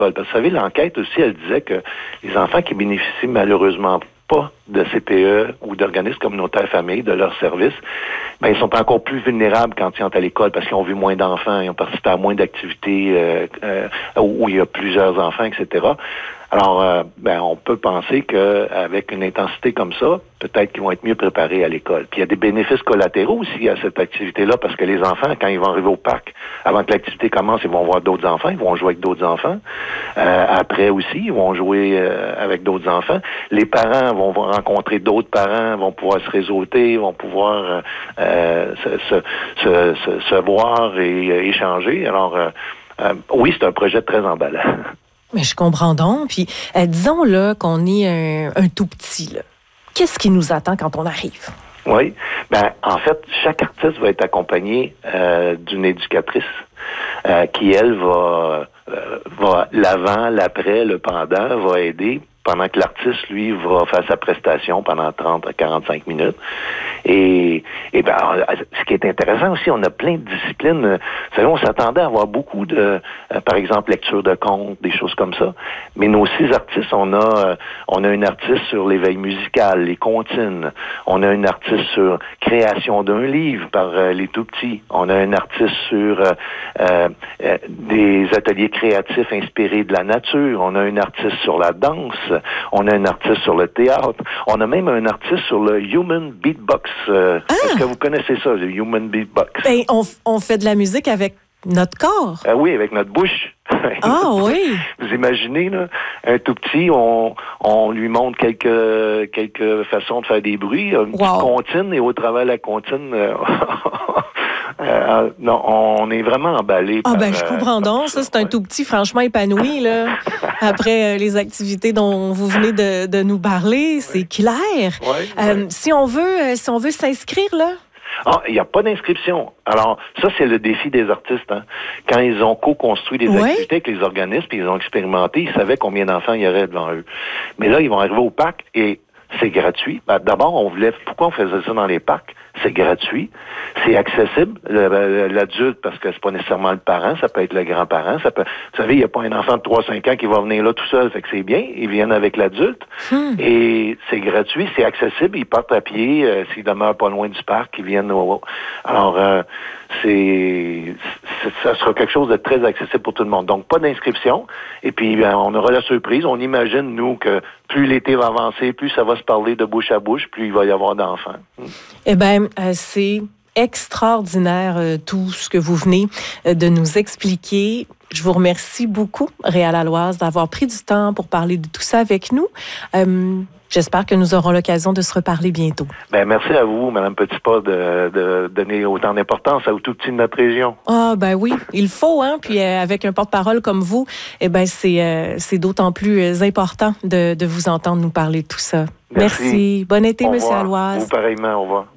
Parce que, vous savez, l'enquête aussi, elle disait que les enfants qui bénéficient malheureusement pas de CPE ou d'organismes communautaires familles, de leurs services, ils sont encore plus vulnérables quand ils sont à l'école parce qu'ils ont vu moins d'enfants, ils ont participé à moins d'activités où il y a plusieurs enfants, etc. Alors, on peut penser qu'avec une intensité comme ça, peut-être qu'ils vont être mieux préparés à l'école. Puis il y a des bénéfices collatéraux aussi à cette activité-là, parce que les enfants, quand ils vont arriver au parc, avant que l'activité commence, ils vont voir d'autres enfants, ils vont jouer avec d'autres enfants. Après aussi, ils vont jouer avec d'autres enfants. Les parents vont rencontrer d'autres parents, vont pouvoir se réseauter, vont pouvoir se voir et échanger. Alors, oui, c'est un projet très emballant. Mais je comprends donc. Puis, disons là qu'on est un tout petit. Là. Qu'est-ce qui nous attend quand on arrive? Oui. En fait, chaque artiste va être accompagné d'une éducatrice qui, elle, va l'avant, l'après, le pendant, va aider pendant que l'artiste, lui, va faire sa prestation pendant 30 à 45 minutes. Et ce qui est intéressant aussi, on a plein de disciplines. Vous savez, on s'attendait à avoir beaucoup de, par exemple, lecture de contes, des choses comme ça. Mais nos 6 artistes, on a une artiste sur l'éveil musical, les comptines. On a une artiste sur création d'un livre par les tout-petits. On a un artiste sur des ateliers créatifs inspirés de la nature. On a une artiste sur la danse. On a un artiste sur le théâtre. On a même un artiste sur le human beatbox. Est-ce que vous connaissez ça, le human beatbox? On fait de la musique avec notre corps. Oui, avec notre bouche. Ah oui! Vous imaginez, là, un tout petit, on lui montre quelques façons de faire des bruits, une petite comptine, et au travers de la comptine, non, on est vraiment emballé. Je comprends donc. Ça, c'est un tout petit franchement épanoui, là. Après les activités dont vous venez de nous parler, c'est clair. Si on veut s'inscrire, là? Il n'y a pas d'inscription. Alors, ça, c'est le défi des artistes. Hein. Quand ils ont co-construit des activités avec les organismes, puis ils ont expérimenté, ils savaient combien d'enfants il y aurait devant eux. Mais là, ils vont arriver au parc et c'est gratuit. D'abord, pourquoi on faisait ça dans les parcs? C'est gratuit, c'est accessible, l'adulte, parce que c'est pas nécessairement le parent, ça peut être le grand-parent, vous savez, il n'y a pas un enfant de 3-5 ans qui va venir là tout seul, fait que c'est bien, ils viennent avec l'adulte, et c'est gratuit, c'est accessible, ils partent à pied, s'ils demeurent pas loin du parc, ils viennent Alors, ça sera quelque chose de très accessible pour tout le monde. Donc, pas d'inscription, et puis on aura la surprise, on imagine, nous, que plus l'été va avancer, plus ça va se parler de bouche à bouche, plus il va y avoir d'enfants. C'est extraordinaire tout ce que vous venez de nous expliquer. Je vous remercie beaucoup, Réal Aloise, d'avoir pris du temps pour parler de tout ça avec nous. J'espère que nous aurons l'occasion de se reparler bientôt. Merci à vous, Mme Petitpas, de donner autant d'importance aux tout petits de notre région. Oui, il faut, hein. Puis avec un porte-parole comme vous, c'est d'autant plus important de vous entendre nous parler de tout ça. Merci. Bon été, M. Aloise. Vous pareillement, au revoir.